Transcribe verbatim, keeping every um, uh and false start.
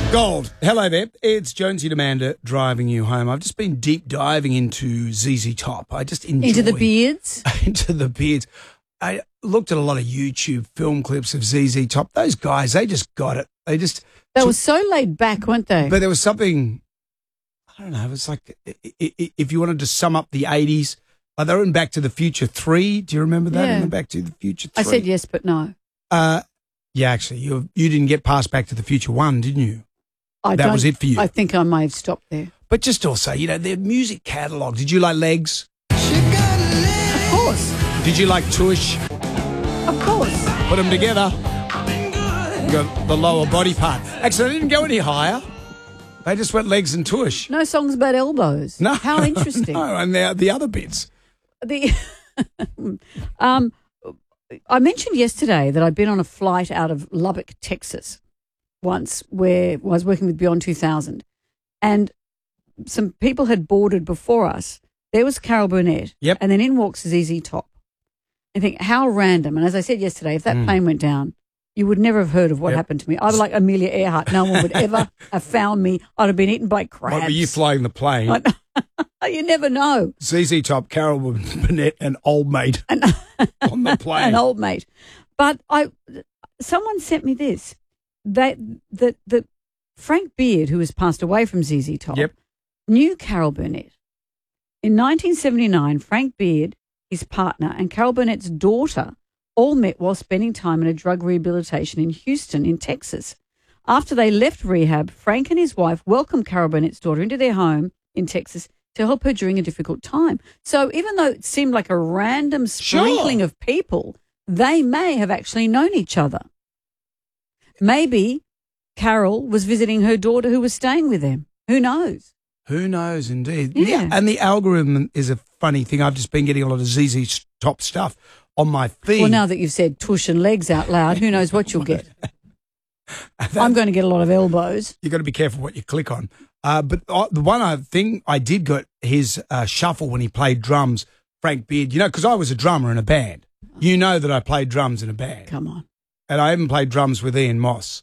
Gold. Hello there. It's Jonesy and Amanda driving you home. I've just been deep diving into Z Z Top. I just enjoy... Into the beards? into the beards. I looked at a lot of YouTube film clips of Z Z Top. Those guys, they just got it. They just... They were so laid back, weren't they? But there was something... I don't know. It was like if you wanted to sum up the eighties, like they were in Back to the Future three. Do you remember that? Yeah. In the Back to the Future three? I said yes, but no. Uh, yeah, actually, you you didn't get past Back to the Future one, didn't you? I that was it for you. I think I may have stopped there. But just also, you know, their music catalogue. Did you like Legs? Of course. Did you like Tush? Of course. Put them together. You got the lower body part. Actually, they didn't go any higher. They just went Legs and Tush. No songs about elbows. No. How interesting. No, and the, the other bits. The um, I mentioned yesterday that I'd been on a flight out of Lubbock, Texas, once, where I was working with Beyond two thousand, and some people had boarded before us. There was Carol Burnett, yep. And then in walks Z Z Top. I think, how random. And as I said yesterday, if that mm. plane went down, you would never have heard of what yep. happened to me. I was like Amelia Earhart. No one would ever have found me. I'd have been eaten by crabs. What were you flying the plane? You never know. Z Z Top, Carol Burnett, and Old Mate and, on the plane. An Old Mate. But I, someone sent me this. They, the, the Frank Beard, who has passed away from Z Z Top, yep. knew Carol Burnett. In nineteen seventy-nine, Frank Beard, his partner, and Carol Burnett's daughter all met while spending time in a drug rehabilitation in Houston, in Texas. After they left rehab, Frank and his wife welcomed Carol Burnett's daughter into their home in Texas to help her during a difficult time. So even though it seemed like a random sprinkling sure. of people, they may have actually known each other. Maybe Carol was visiting her daughter who was staying with them. Who knows? Who knows, indeed. Yeah. And the algorithm is a funny thing. I've just been getting a lot of Z Z Top stuff on my feed. Well, now that you've said Tush and Legs out loud, who knows what you'll get? that, I'm going to get a lot of elbows. You've got to be careful what you click on. Uh, but uh, the one I thing I did got his uh, shuffle when he played drums, Frank Beard. You know, because I was a drummer in a band. You know that I played drums in a band. Come on. And I even played drums with Ian Moss.